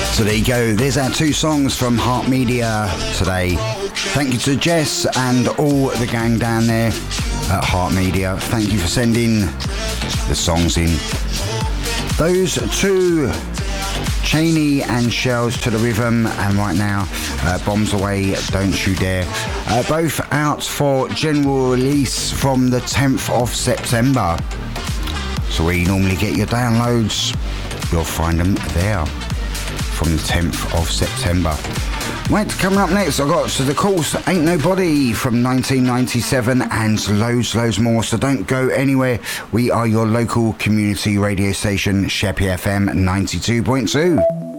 So there you go, there's our two songs from Heart Media today. Thank you to Jess and all the gang down there at Heart Media. Thank you for sending the songs in. Those two, Cheney and Shells to the Rhythm, and right now Bombs Away, Don't You Dare, both out for general release from the 10th of September. So where you normally get your downloads, you'll find them there from the 10th of September. Right, coming up next, I got So The Course, Ain't Nobody from 1997 and loads more, so don't go anywhere. We are your local community radio station, Sheppey FM 92.2.